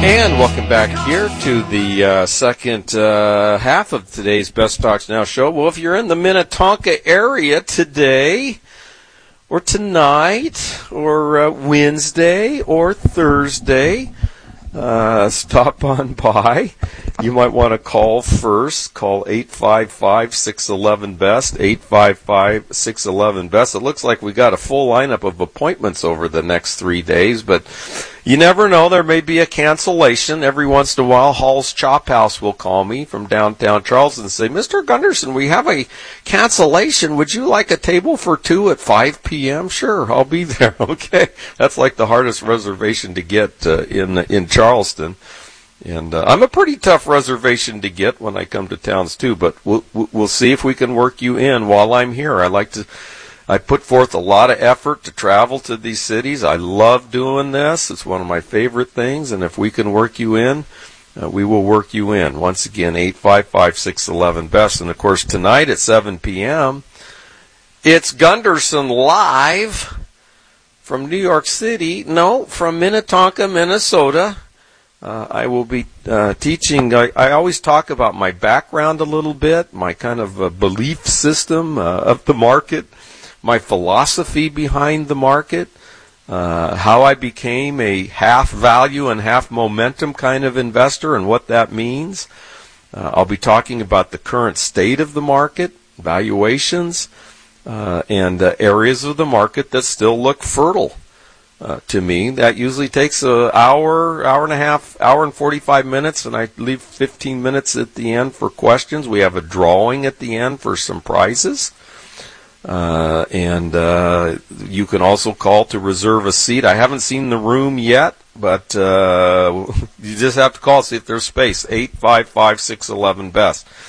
And welcome back here to the second half of today's Best Stocks Now show. Well, if you're in the Minnetonka area today, or tonight, or Wednesday, or Thursday, stop on by. You might want to call first. Call 855-611-BEST, 855-611-BEST. It looks like we got a full lineup of appointments over the next 3 days, but you never know. There may be a cancellation. Every once in a while, Hall's Chop House will call me from downtown Charleston and say, Mr. Gunderson, we have a cancellation. Would you like a table for 2 at 5 p.m.? Sure, I'll be there. Okay. That's like the hardest reservation to get in Charleston. And I'm a pretty tough reservation to get when I come to towns too, but we'll see if we can work you in while I'm here. I put forth a lot of effort to travel to these cities. I love doing this. It's one of my favorite things, and if we can work you in, we will work you in. Once again, 855-611-BEST. And of course, tonight at 7 p.m., it's Gunderson live from New York City. No, from Minnetonka, Minnesota. I will be teaching. I always talk about my background a little bit, my kind of belief system of the market, my philosophy behind the market, how I became a half value and half momentum kind of investor and what that means. I'll be talking about the current state of the market, valuations, and areas of the market that still look fertile. To me, that usually takes an hour, hour and a half, hour and 45 minutes, and I leave 15 minutes at the end for questions. We have a drawing at the end for some prizes. And you can also call to reserve a seat. I haven't seen the room yet, but you just have to call, see if there's space. 855-611-BEST.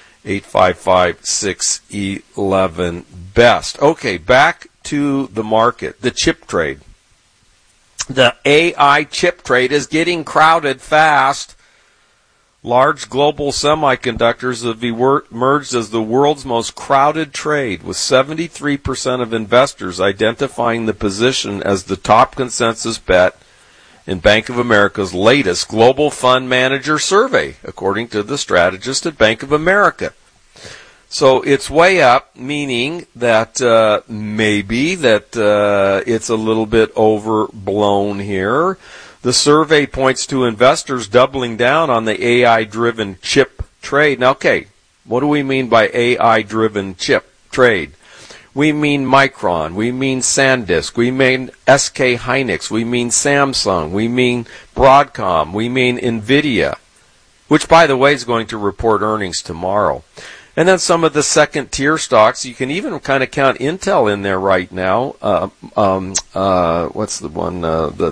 855-611-BEST. Okay, back to the market, the chip trade. The AI chip trade is getting crowded fast. Large global semiconductors have emerged as the world's most crowded trade, with 73% of investors identifying the position as the top consensus bet in Bank of America's latest Global Fund Manager survey, according to the strategist at Bank of America. So it's way up, meaning that maybe that it's a little bit overblown here. The survey points to investors doubling down on the AI-driven chip trade. Now, okay, what do we mean by AI-driven chip trade? We mean Micron, we mean SanDisk, we mean SK Hynix, we mean Samsung, we mean Broadcom, we mean NVIDIA, which, by the way, is going to report earnings tomorrow. And then some of the second-tier stocks, you can even kind of count Intel in there right now. What's the one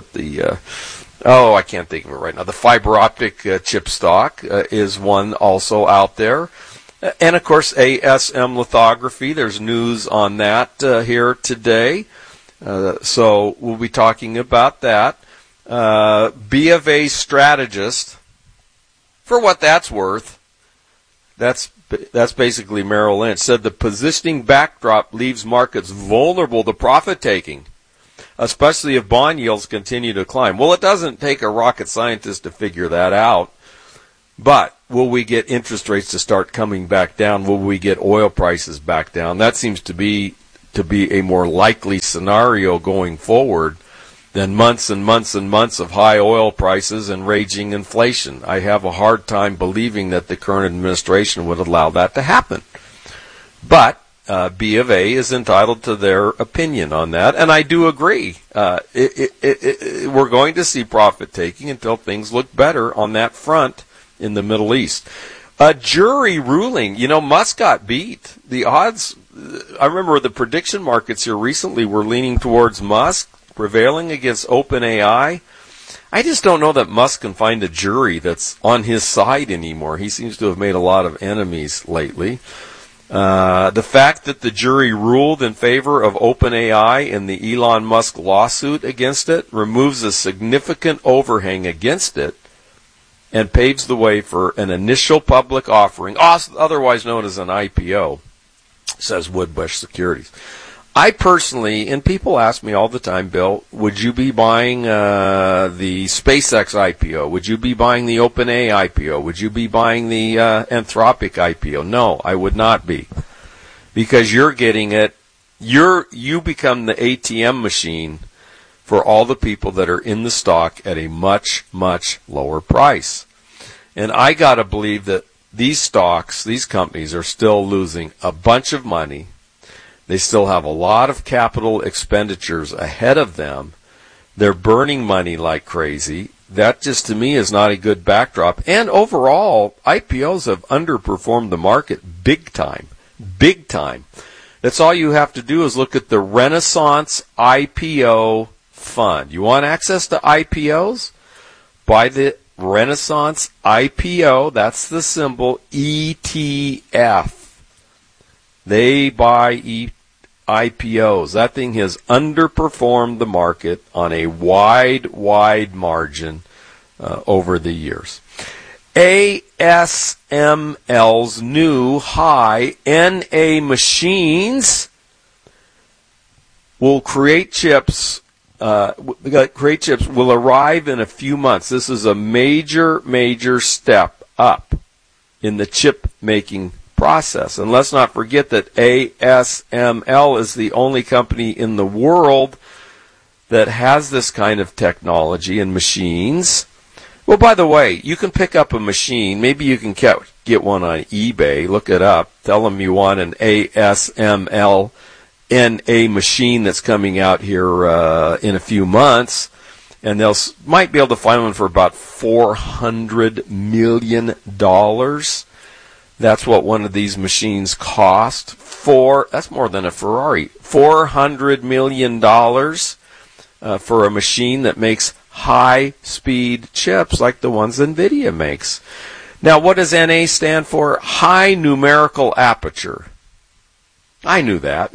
I can't think of it right now. The fiber optic chip stock is one also out there. And, of course, ASM Lithography. There's news on that here today. So we'll be talking about that. B of A strategist, for what that's worth, that's basically Merrill Lynch, said the positioning backdrop leaves markets vulnerable to profit-taking, especially if bond yields continue to climb. Well, it doesn't take a rocket scientist to figure that out. But will we get interest rates to start coming back down? Will we get oil prices back down? That seems to be a more likely scenario going forward than months and months and months of high oil prices and raging inflation. I have a hard time believing that the current administration would allow that to happen. But B of A is entitled to their opinion on that, and I do agree. We're going to see profit-taking until things look better on that front in the Middle East. A jury ruling. Musk got beat. The odds, I remember the prediction markets here recently were leaning towards Musk prevailing against OpenAI. I just don't know that Musk can find a jury that's on his side anymore. He seems to have made a lot of enemies lately. The fact that the jury ruled in favor of OpenAI in the Elon Musk lawsuit against it removes a significant overhang against it and paves the way for an initial public offering, otherwise known as an IPO, says Woodbush Securities. I personally, and people ask me all the time, Bill, would you be buying the SpaceX IPO? Would you be buying the OpenAI IPO? Would you be buying the Anthropic IPO? No, I would not be. Because you're getting it, you become the ATM machine for all the people that are in the stock at a much, much lower price. And I got to believe that these stocks, these companies are still losing a bunch of money. They still have a lot of capital expenditures ahead of them. They're burning money like crazy. That just to me is not a good backdrop. And overall, IPOs have underperformed the market big time. Big time. That's all you have to do is look at the Renaissance IPO Fund. You want access to IPOs? Buy the Renaissance IPO. That's the symbol ETF. They buy IPOs. That thing has underperformed the market on a wide margin over the years. ASML's new high-NA machines will create chips. Will arrive in a few months. This is a major step up in the chip making process. And let's not forget that ASML is the only company in the world that has this kind of technology and machines. Well, by the way, you can pick up a machine. Maybe you can get one on eBay. Look it up. Tell them you want an ASML NA machine that's coming out here in a few months, and they'll might be able to find one for about $400 million. That's what one of these machines cost. That's more than a Ferrari. $400 million for a machine that makes high-speed chips like the ones NVIDIA makes. Now, what does NA stand for? High numerical aperture. I knew that.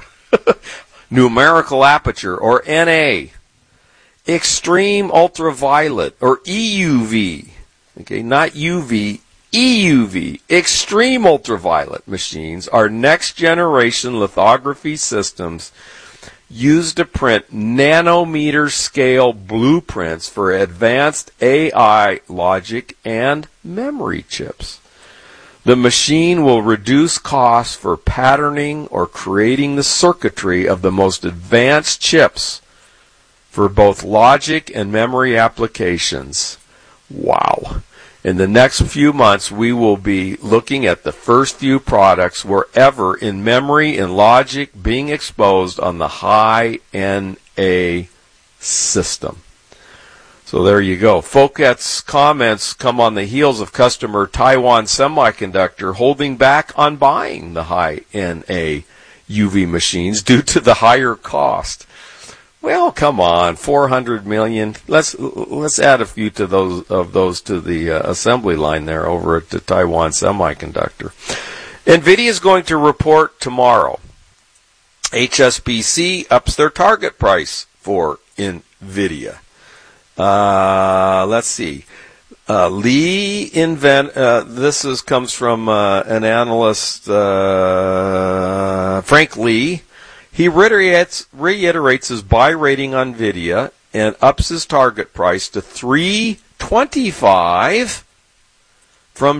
Numerical aperture, or NA. Extreme ultraviolet, or EUV. Okay, not UV, EUV. Extreme ultraviolet machines are next-generation lithography systems used to print nanometer-scale blueprints for advanced AI logic and memory chips. The machine will reduce costs for patterning or creating the circuitry of the most advanced chips for both logic and memory applications. Wow. In the next few months, we will be looking at the first few products wherever in memory and logic being exposed on the high-NA system. So there you go. Fouquet's comments come on the heels of customer Taiwan Semiconductor holding back on buying the high-NA UV machines due to the higher cost. Well, come on, $400 million. Let's add a few to those to the assembly line there over at the Taiwan Semiconductor. NVIDIA is going to report tomorrow. HSBC ups their target price for NVIDIA. Let's see. This comes from an analyst, Frank Lee. He reiterates his buy rating on NVIDIA and ups his target price to $325 from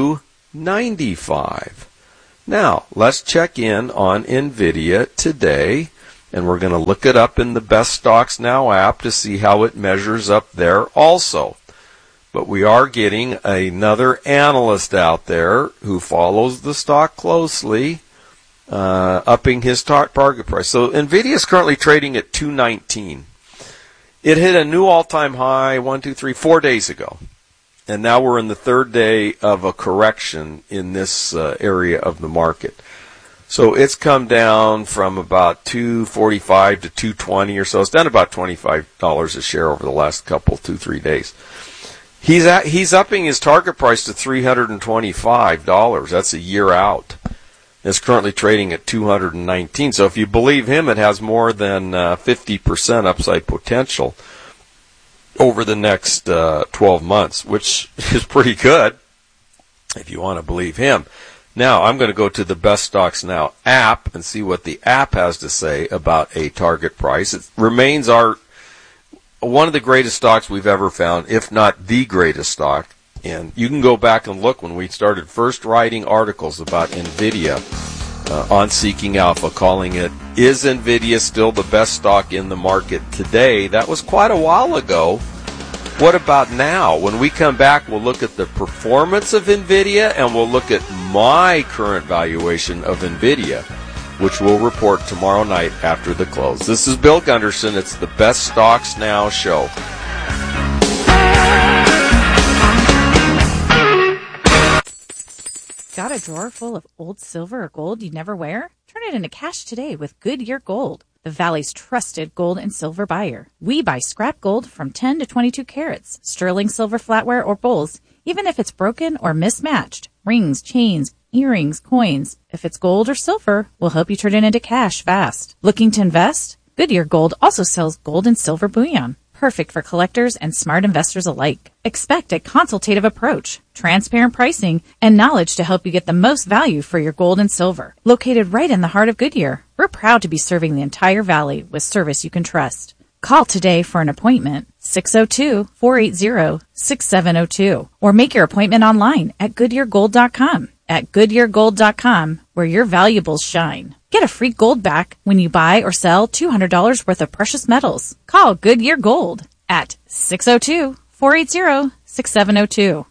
$295. Now, let's check in on NVIDIA today, and we're going to look it up in the Best Stocks Now app to see how it measures up there also. But we are getting another analyst out there who follows the stock closely, upping his target price. So NVIDIA is currently trading at $219. It hit a new all-time high 4 days ago. And now we're in the third day of a correction in this area of the market. So it's come down from about $245 to $220 or so. It's down about $25 a share over the last 2-3 days. He's upping his target price to $325. That's a year out. It's currently trading at $219. So if you believe him, it has more than 50% upside potential over the next 12 months, which is pretty good if you want to believe him. Now, I'm going to go to the Best Stocks Now app and see what the app has to say about a target price. It remains one of the greatest stocks we've ever found, if not the greatest stock. And you can go back and look when we started first writing articles about NVIDIA on Seeking Alpha, calling it, "Is NVIDIA still the best stock in the market today?" That was quite a while ago. What about now? When we come back, we'll look at the performance of NVIDIA, and we'll look at my current valuation of NVIDIA, which we'll report tomorrow night after the close. This is Bill Gunderson. It's the Best Stocks Now show. Got a drawer full of old silver or gold you never wear? Turn it into cash today with Goodyear Gold, the Valley's trusted gold and silver buyer. We buy scrap gold from 10 to 22 carats, sterling silver flatware or bowls, even if it's broken or mismatched. Rings, chains, earrings, coins. If it's gold or silver, we'll help you turn it into cash fast. Looking to invest? Goodyear Gold also sells gold and silver bullion. Perfect for collectors and smart investors alike. Expect a consultative approach, transparent pricing, and knowledge to help you get the most value for your gold and silver. Located right in the heart of Goodyear, we're proud to be serving the entire valley with service you can trust. Call today for an appointment, 602-480-6702, or make your appointment online at GoodyearGold.com. At GoodyearGold.com, where your valuables shine. Get a free gold back when you buy or sell $200 worth of precious metals. Call Goodyear Gold at 602-480-6702.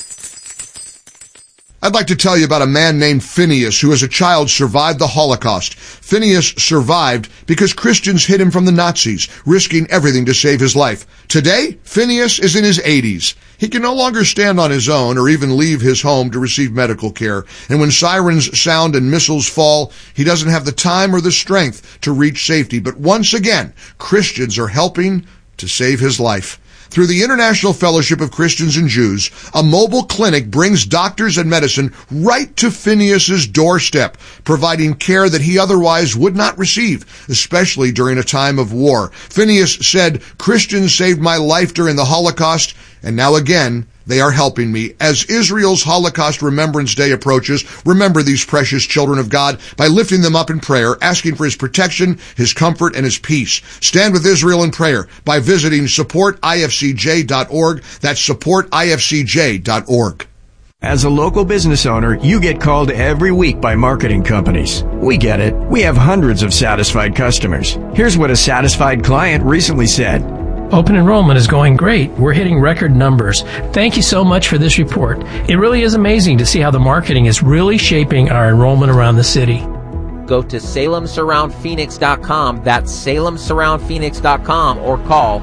I'd like to tell you about a man named Phineas who as a child survived the Holocaust. Phineas survived because Christians hid him from the Nazis, risking everything to save his life. Today, Phineas is in his 80s. He can no longer stand on his own or even leave his home to receive medical care. And when sirens sound and missiles fall, he doesn't have the time or the strength to reach safety. But once again, Christians are helping to save his life. Through the International Fellowship of Christians and Jews, a mobile clinic brings doctors and medicine right to Phineas's doorstep, providing care that he otherwise would not receive, especially during a time of war. Phineas said, "Christians saved my life during the Holocaust, and now again, they are helping me." As Israel's Holocaust Remembrance Day approaches, remember these precious children of God by lifting them up in prayer, asking for his protection, his comfort, and his peace. Stand with Israel in prayer by visiting supportifcj.org. That's supportifcj.org. As a local business owner, you get called every week by marketing companies. We get it. We have hundreds of satisfied customers. Here's what a satisfied client recently said. Open enrollment is going great. We're hitting record numbers. Thank you so much for this report. It really is amazing to see how the marketing is really shaping our enrollment around the city. Go to SalemSurroundPhoenix.com. That's SalemSurroundPhoenix.com or call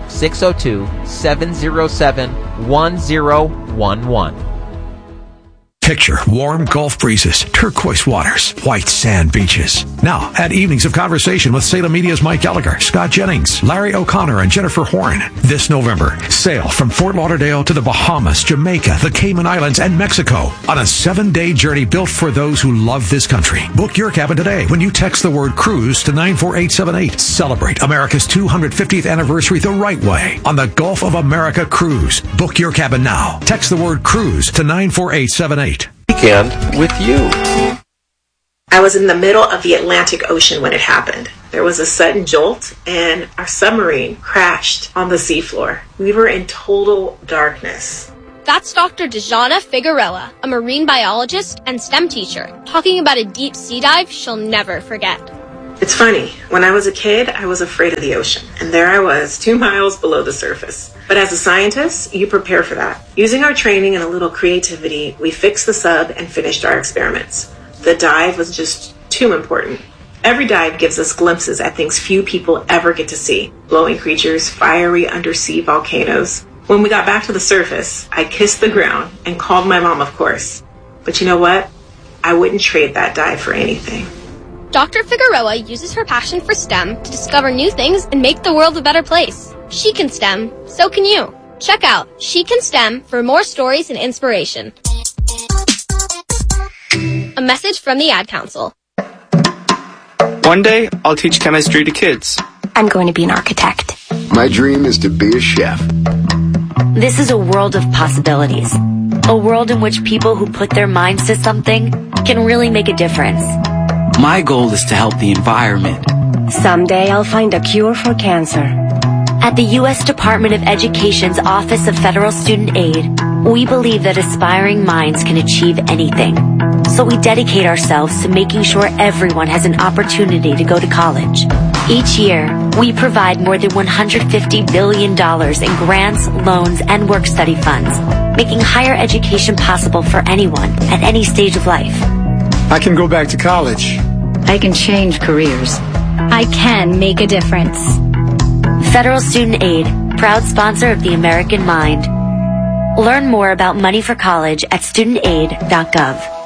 602-707-1011. Picture warm Gulf breezes, turquoise waters, white sand beaches. Now, add evenings of conversation with Salem Media's Mike Gallagher, Scott Jennings, Larry O'Connor, and Jennifer Horn. This November, sail from Fort Lauderdale to the Bahamas, Jamaica, the Cayman Islands, and Mexico on a 7-day journey built for those who love this country. Book your cabin today when you text the word cruise to 94878. Celebrate America's 250th anniversary the right way on the Gulf of America Cruise. Book your cabin now. Text the word cruise to 94878. Weekend with you. I was in the middle of the Atlantic Ocean when it happened. There was a sudden jolt and our submarine crashed on the seafloor. We were in total darkness. That's Dr. Dejana Figueroa, a marine biologist and STEM teacher, talking about a deep sea dive she'll never forget. It's funny, when I was a kid, I was afraid of the ocean, and there I was, 2 miles below the surface. But as a scientist, you prepare for that. Using our training and a little creativity, we fixed the sub and finished our experiments. The dive was just too important. Every dive gives us glimpses at things few people ever get to see. Glowing creatures, fiery undersea volcanoes. When we got back to the surface, I kissed the ground and called my mom, of course. But you know what? I wouldn't trade that dive for anything. Dr. Figueroa uses her passion for STEM to discover new things and make the world a better place. She can STEM, so can you. Check out She Can STEM for more stories and inspiration. A message from the Ad Council. One day, I'll teach chemistry to kids. I'm going to be an architect. My dream is to be a chef. This is a world of possibilities. A world in which people who put their minds to something can really make a difference. My goal is to help the environment. Someday I'll find a cure for cancer. At the U.S. Department of Education's Office of Federal Student Aid, we believe that aspiring minds can achieve anything. So we dedicate ourselves to making sure everyone has an opportunity to go to college. Each year, we provide more than $150 billion in grants, loans, and work-study funds, making higher education possible for anyone at any stage of life. I can go back to college. I can change careers. I can make a difference. Federal Student Aid, proud sponsor of the American Mind. Learn more about money for college at studentaid.gov.